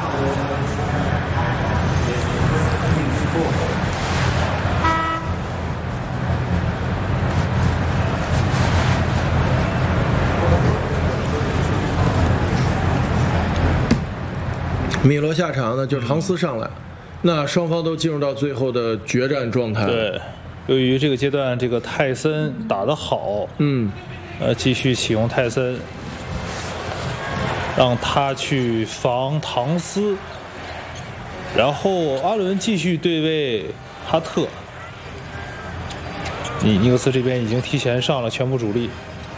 米罗下场呢，就是唐斯上来，那双方都进入到最后的决战状态。 对，由于这个阶段这个泰森打得好，继续启用泰森，让他去防唐斯，然后阿伦继续对位哈特。尼克斯这边已经提前上了全部主力，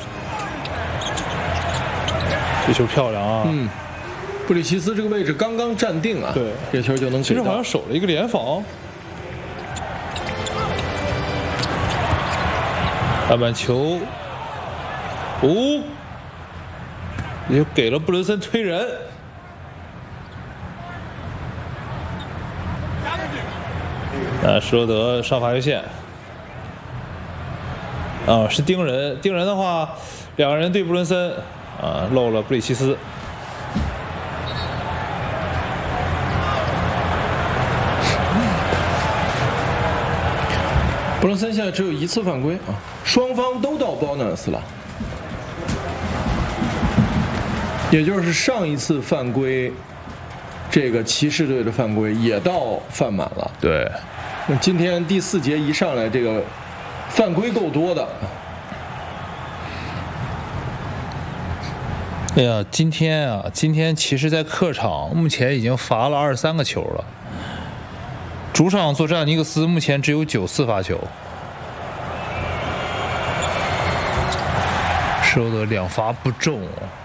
这球漂亮啊！ 布里奇斯这个位置刚刚站定啊， 对， 这球就能给到。 其实好像守了一个联防。篮板球，也给了布伦森推人。施罗德上罚球线。是盯人，盯人的话，两个人对布伦森，漏了布里奇斯。 布伦森现在只有1次犯规啊，双方都到 bonus 了，也就是上一次犯规，这个骑士队的犯规也到犯满了。 对， 那今天第4节一上来，这个犯规够多的。 哎呀，今天骑士在客场目前已经罚了23个球了。主场作战，尼克斯目前只有9次罚球，施罗德2罚不中，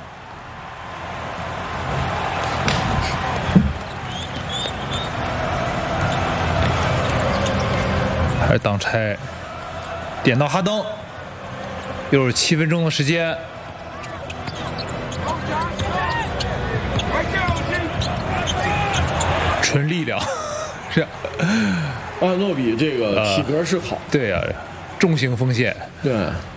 还是挡拆，点到哈登，又是7分钟的时间。纯力量，是。 阿诺比这个体格是好， 对呀，重型锋线， 对。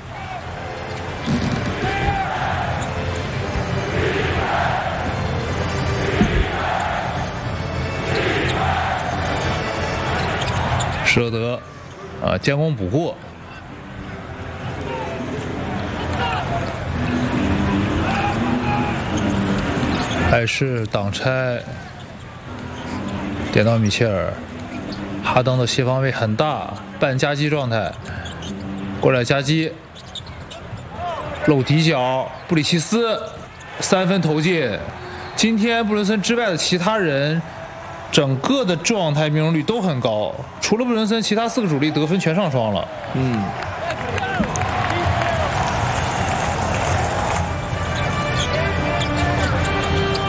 施罗德，将功补过，还是挡拆。点到米切尔，哈登的协防位很大，半夹击状态，过来夹击，漏底角，布里奇斯3分投进。今天布伦森之外的其他人，整个的状态命中率都很高，除了布伦森，其他4个主力得分全上双了。